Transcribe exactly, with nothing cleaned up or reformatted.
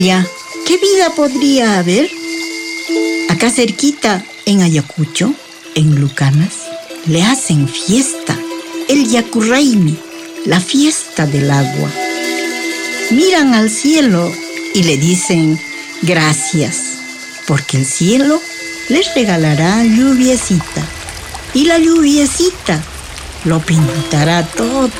Ya, ¿qué vida podría haber? Acá cerquita, en Ayacucho, en Lucanas, le hacen fiesta, el Yacurraimi, la fiesta del agua. Miran al cielo y le dicen gracias, porque el cielo les regalará lluviecita y la lluviecita lo pintará todo